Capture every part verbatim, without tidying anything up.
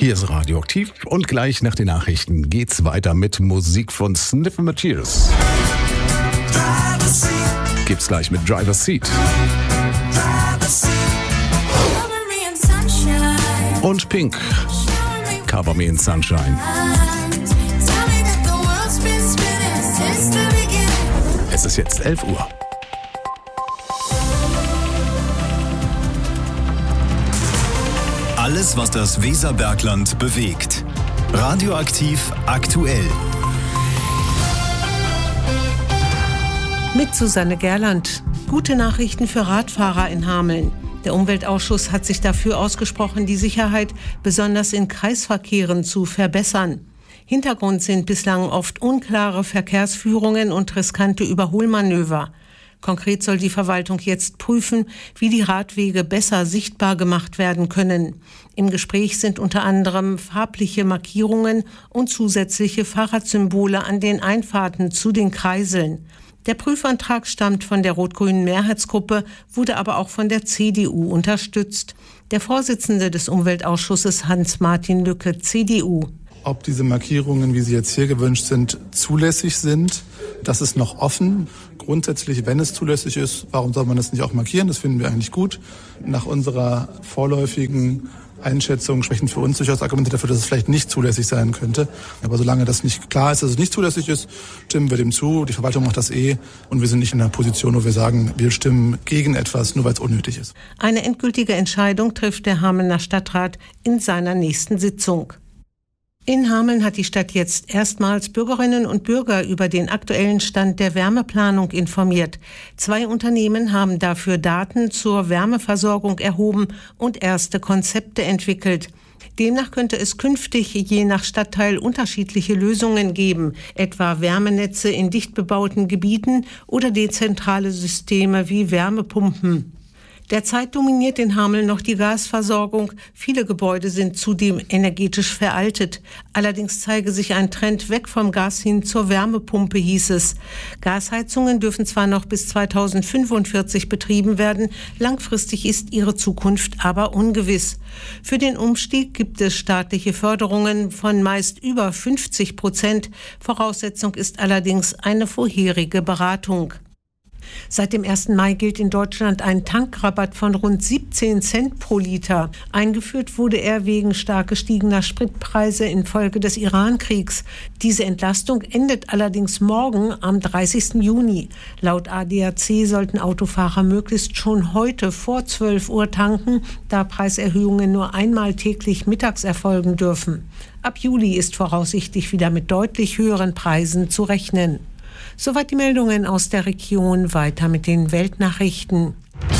Hier ist Radioaktiv und gleich nach den Nachrichten geht's weiter mit Musik von Sniff and Materials. Gibt's gleich mit Driver's Seat. Und Pink. Cover Me in Sunshine. Es ist jetzt elf Uhr. Alles, was das Weserbergland bewegt. Radioaktiv aktuell. Mit Susanne Gerland. Gute Nachrichten für Radfahrer in Hameln. Der Umweltausschuss hat sich dafür ausgesprochen, die Sicherheit besonders in Kreisverkehren zu verbessern. Hintergrund sind bislang oft unklare Verkehrsführungen und riskante Überholmanöver. Konkret soll die Verwaltung jetzt prüfen, wie die Radwege besser sichtbar gemacht werden können. Im Gespräch sind unter anderem farbliche Markierungen und zusätzliche Fahrradsymbole an den Einfahrten zu den Kreiseln. Der Prüfantrag stammt von der rot-grünen Mehrheitsgruppe, wurde aber auch von der C D U unterstützt. Der Vorsitzende des Umweltausschusses Hans-Martin Lücke, C D U. Ob diese Markierungen, wie sie jetzt hier gewünscht sind, zulässig sind, das ist noch offen. Grundsätzlich, wenn es zulässig ist, warum soll man das nicht auch markieren? Das finden wir eigentlich gut. Nach unserer vorläufigen Einschätzung sprechen für uns durchaus Argumente dafür, dass es vielleicht nicht zulässig sein könnte. Aber solange das nicht klar ist, dass es nicht zulässig ist, stimmen wir dem zu. Die Verwaltung macht das eh und wir sind nicht in einer Position, wo wir sagen, wir stimmen gegen etwas, nur weil es unnötig ist. Eine endgültige Entscheidung trifft der Hamelner Stadtrat in seiner nächsten Sitzung. In Hameln hat die Stadt jetzt erstmals Bürgerinnen und Bürger über den aktuellen Stand der Wärmeplanung informiert. Zwei Unternehmen haben dafür Daten zur Wärmeversorgung erhoben und erste Konzepte entwickelt. Demnach könnte es künftig je nach Stadtteil unterschiedliche Lösungen geben, etwa Wärmenetze in dicht bebauten Gebieten oder dezentrale Systeme wie Wärmepumpen. Derzeit dominiert in Hameln noch die Gasversorgung. Viele Gebäude sind zudem energetisch veraltet. Allerdings zeige sich ein Trend weg vom Gas hin zur Wärmepumpe, hieß es. Gasheizungen dürfen zwar noch bis zweitausendfünfundvierzig betrieben werden, langfristig ist ihre Zukunft aber ungewiss. Für den Umstieg gibt es staatliche Förderungen von meist über fünfzig Prozent. Voraussetzung ist allerdings eine vorherige Beratung. Seit dem ersten Mai gilt in Deutschland ein Tankrabatt von rund siebzehn Cent pro Liter. Eingeführt wurde er wegen stark gestiegener Spritpreise infolge des Iran-Kriegs. Diese Entlastung endet allerdings morgen am dreißigsten Juni. Laut A D A C sollten Autofahrer möglichst schon heute vor zwölf Uhr tanken, da Preiserhöhungen nur einmal täglich mittags erfolgen dürfen. Ab Juli ist voraussichtlich wieder mit deutlich höheren Preisen zu rechnen. Soweit die Meldungen aus der Region. Weiter mit den Weltnachrichten.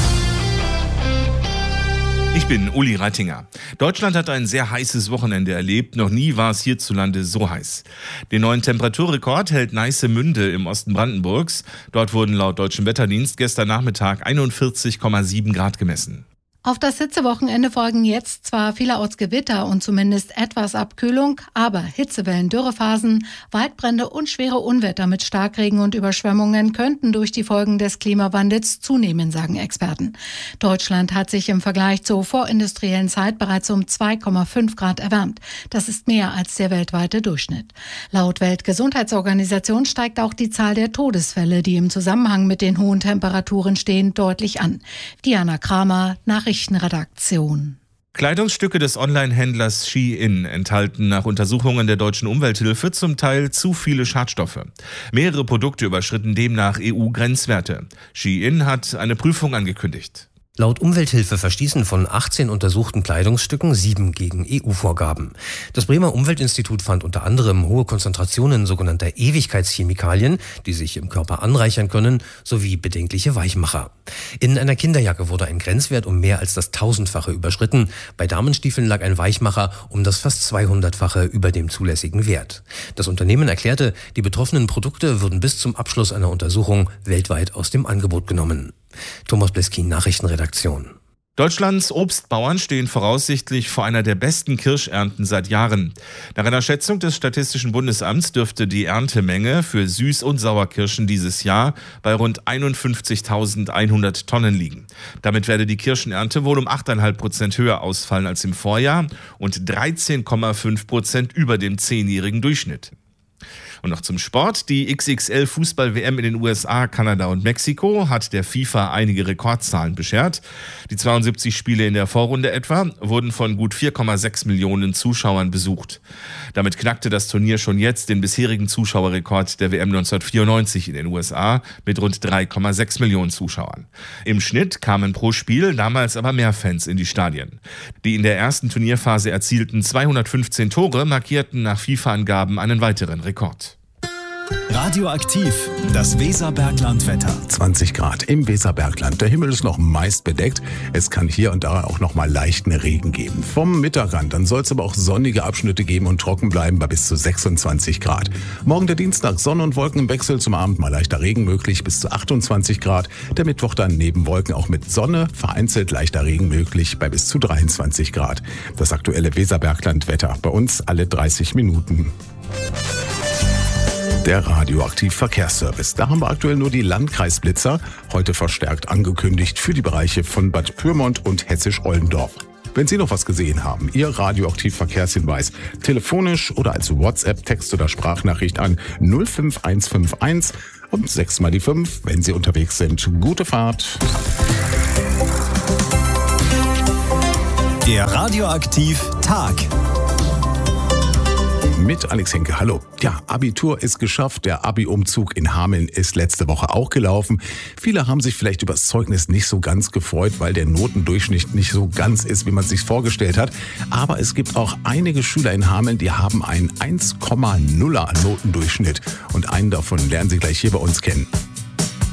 Ich bin Uli Reitinger. Deutschland hat ein sehr heißes Wochenende erlebt. Noch nie war es hierzulande so heiß. Den neuen Temperaturrekord hält Neissemünde im Osten Brandenburgs. Dort wurden laut Deutschem Wetterdienst gestern Nachmittag einundvierzig Komma sieben Grad gemessen. Auf das Hitzewochenende folgen jetzt zwar vielerorts Gewitter und zumindest etwas Abkühlung, aber Hitzewellen, Dürrephasen, Waldbrände und schwere Unwetter mit Starkregen und Überschwemmungen könnten durch die Folgen des Klimawandels zunehmen, sagen Experten. Deutschland hat sich im Vergleich zur vorindustriellen Zeit bereits um zwei Komma fünf Grad erwärmt. Das ist mehr als der weltweite Durchschnitt. Laut Weltgesundheitsorganisation steigt auch die Zahl der Todesfälle, die im Zusammenhang mit den hohen Temperaturen stehen, deutlich an. Diana Kramer, Nachrichten. Redaktion. Kleidungsstücke des Online-Händlers Shein enthalten nach Untersuchungen der Deutschen Umwelthilfe zum Teil zu viele Schadstoffe. Mehrere Produkte überschritten demnach E U-Grenzwerte. Shein hat eine Prüfung angekündigt. Laut Umwelthilfe verstießen von achtzehn untersuchten Kleidungsstücken sieben gegen E U-Vorgaben. Das Bremer Umweltinstitut fand unter anderem hohe Konzentrationen sogenannter Ewigkeitschemikalien, die sich im Körper anreichern können, sowie bedenkliche Weichmacher. In einer Kinderjacke wurde ein Grenzwert um mehr als das Tausendfache überschritten. Bei Damenstiefeln lag ein Weichmacher um das fast zweihundertfache über dem zulässigen Wert. Das Unternehmen erklärte, die betroffenen Produkte würden bis zum Abschluss einer Untersuchung weltweit aus dem Angebot genommen. Thomas Bleskin, Nachrichtenredaktion. Deutschlands Obstbauern stehen voraussichtlich vor einer der besten Kirschernten seit Jahren. Nach einer Schätzung des Statistischen Bundesamts dürfte die Erntemenge für Süß- und Sauerkirschen dieses Jahr bei rund einundfünfzigtausendeinhundert Tonnen liegen. Damit werde die Kirschenernte wohl um acht Komma fünf Prozent höher ausfallen als im Vorjahr und dreizehn Komma fünf Prozent über dem zehnjährigen Durchschnitt. Und noch zum Sport. Die X X L-Fußball-W M in den U S A, Kanada und Mexiko hat der FIFA einige Rekordzahlen beschert. Die zweiundsiebzig Spiele in der Vorrunde etwa wurden von gut vier Komma sechs Millionen Zuschauern besucht. Damit knackte das Turnier schon jetzt den bisherigen Zuschauerrekord der W M neunzehnhundertvierundneunzig in den U S A mit rund drei Komma sechs Millionen Zuschauern. Im Schnitt kamen pro Spiel damals aber mehr Fans in die Stadien. Die in der ersten Turnierphase erzielten zweihundertfünfzehn Tore markierten nach FIFA-Angaben einen weiteren Rekord. Radioaktiv, das Weserbergland-Wetter. zwanzig Grad im Weserbergland. Der Himmel ist noch meist bedeckt. Es kann hier und da auch noch mal leichten Regen geben. Vom Mittag an, dann soll es aber auch sonnige Abschnitte geben und trocken bleiben bei bis zu sechsundzwanzig Grad. Morgen der Dienstag, Sonne und Wolken im Wechsel, zum Abend mal leichter Regen möglich, bis zu achtundzwanzig Grad. Der Mittwoch dann neben Wolken auch mit Sonne, vereinzelt leichter Regen möglich bei bis zu dreiundzwanzig Grad. Das aktuelle Weserbergland-Wetter bei uns alle dreißig Minuten. Der Radioaktiv-Verkehrsservice. Da haben wir aktuell nur die Landkreisblitzer, heute verstärkt angekündigt für die Bereiche von Bad Pyrmont und Hessisch-Oldendorf. Wenn Sie noch was gesehen haben, Ihr Radioaktiv-Verkehrshinweis telefonisch oder als WhatsApp, Text- oder Sprachnachricht an null fünf eins fünf eins und sechs mal die fünf, wenn Sie unterwegs sind. Gute Fahrt. Der Radioaktiv-Tag. Mit Alex Henke, hallo. Ja, Abitur ist geschafft. Der Abi-Umzug in Hameln ist letzte Woche auch gelaufen. Viele haben sich vielleicht über das Zeugnis nicht so ganz gefreut, weil der Notendurchschnitt nicht so ganz ist, wie man es sich vorgestellt hat. Aber es gibt auch einige Schüler in Hameln, die haben einen eins Komma nuller Notendurchschnitt. Und einen davon lernen Sie gleich hier bei uns kennen.